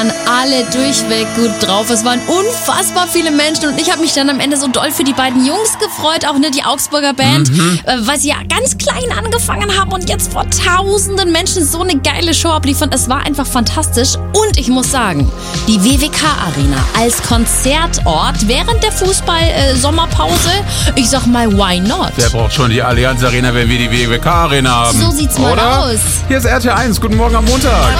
alle durchweg gut drauf. Es waren unfassbar viele Menschen und ich habe mich dann am Ende so doll für die beiden Jungs gefreut, auch die Augsburger Band, weil sie ja ganz klein angefangen haben und jetzt vor tausenden Menschen so eine geile Show abliefern. Es war einfach fantastisch und ich muss sagen, die WWK Arena als Konzertort während der Fußball-Sommerpause, ich sag mal, why not? Wer braucht schon die Allianz Arena, wenn wir die WWK Arena haben? So sieht's mal oder? aus. Hier ist RT1, guten Morgen am Montag.